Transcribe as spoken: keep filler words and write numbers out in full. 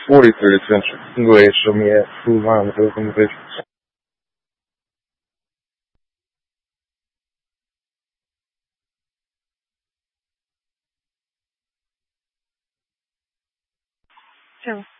forty-third century. You can go ahead and show me that. Prove on with those individuals. Sure.